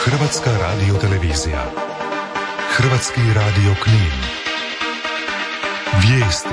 Hrvatska radiotelevizija. Hrvatski radio Knin. Vijesti.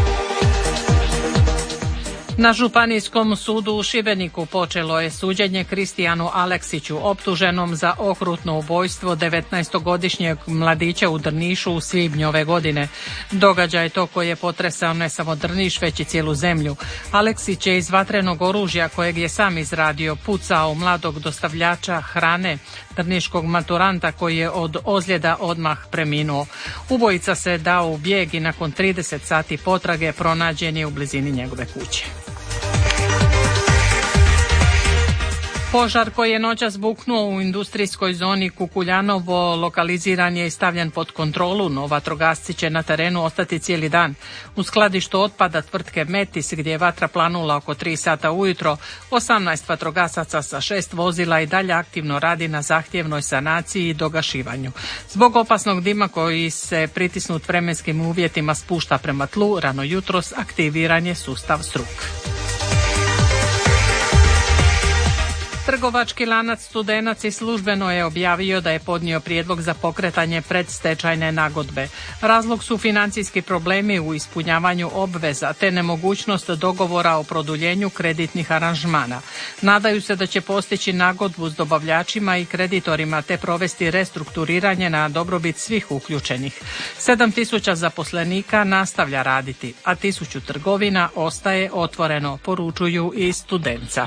Na Županijskom sudu u Šibeniku počelo je suđenje Kristijanu Aleksiću, optuženom za okrutno ubojstvo 19-godišnjeg mladića u Drnišu u svibnju ove godine. Događaj to koji je potresao ne samo Drniš, već i cijelu zemlju. Aleksić je iz vatrenog oružja kojeg je sam izradio pucao mladog dostavljača hrane, drniškog maturanta koji je od ozljeda odmah preminuo. Ubojica se dao u bijeg i nakon 30 sati potrage pronađen je u blizini njegove kuće. Požar koji je noćas buknuo u industrijskoj zoni Kukuljanovo lokaliziran je i stavljen pod kontrolu, no vatrogasci će na terenu ostati cijeli dan. U skladištu otpada tvrtke Metis, gdje je vatra planula oko 3 sata ujutro, 18 vatrogasaca sa 6 vozila i dalje aktivno radi na zahtjevnoj sanaciji i dogašivanju. Zbog opasnog dima koji se pritisnut vremenskim uvjetima spušta prema tlu, rano jutros aktiviran je sustav struk. Trgovački lanac Studenac i službeno je objavio da je podnio prijedlog za pokretanje predstečajne nagodbe. Razlog su financijski problemi u ispunjavanju obveza te nemogućnost dogovora o produljenju kreditnih aranžmana. Nadaju se da će postići nagodbu s dobavljačima i kreditorima te provesti restrukturiranje na dobrobit svih uključenih. 7.000 zaposlenika nastavlja raditi, a 1.000 trgovina ostaje otvoreno, poručuju iz Studenca.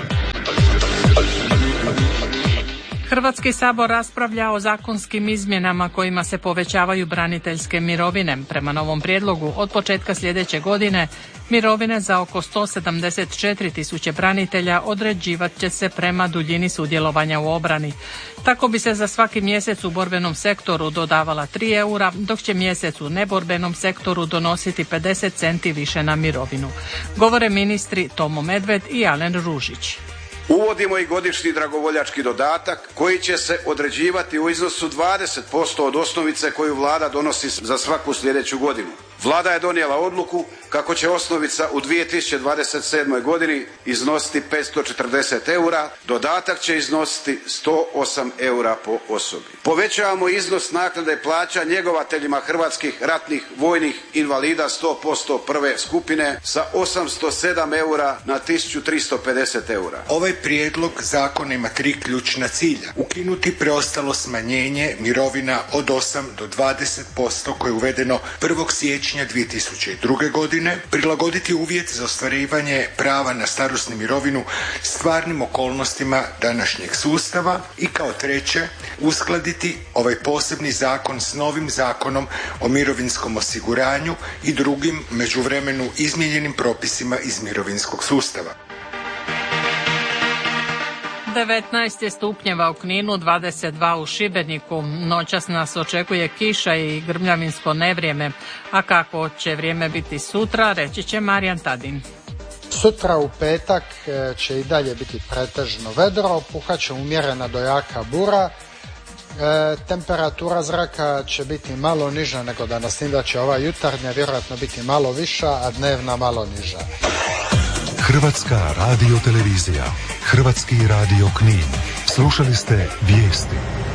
Hrvatski sabor raspravlja o zakonskim izmjenama kojima se povećavaju braniteljske mirovine. Prema novom prijedlogu, od početka sljedeće godine mirovine za oko 174.000 branitelja određivat će se prema duljini sudjelovanja u obrani. Tako bi se za svaki mjesec u borbenom sektoru dodavala 3 eura, dok će mjesec u neborbenom sektoru donositi 50 centi više na mirovinu. Govore ministri Tomo Medved i Alen Ružić. Uvodimo i godišnji dragovoljački dodatak koji će se određivati u iznosu 20% od osnovice koju Vlada donosi za svaku sljedeću godinu. Vlada je donijela odluku kako će osnovica u 2027. godini iznositi 540 eura, dodatak će iznositi 108 eura po osobi. Povećavamo iznos naknade plaća njegovateljima hrvatskih ratnih vojnih invalida 100% prve skupine sa 807 eura na 1350 eura. Ovaj prijedlog zakona ima 3 ključna cilja. Ukinuti preostalo smanjenje mirovina od 8 do 20% koje je uvedeno 1. siječnja 2002. godine, prilagoditi uvjet za ostvarivanje prava na starosnu mirovinu stvarnim okolnostima današnjeg sustava i kao treće, uskladiti ovaj posebni zakon s novim zakonom o mirovinskom osiguranju i drugim međuvremenu izmijenjenim propisima iz mirovinskog sustava. 19 je stupnjeva u Kninu, 22 u Šibeniku. Noćas nas očekuje kiša i grmljavinsko nevrijeme. A kako će vrijeme biti sutra, reći će Marijan Tadin. Sutra u petak će i dalje biti pretežno vedro, puhaće umjerena do jaka bura. Temperatura zraka će biti malo niža nego danas, da će ova jutarnja vjerojatno biti malo viša, a dnevna malo niža. Hrvatska radiotelevizija. Hrvatski radio Knin. Slušali ste vijesti.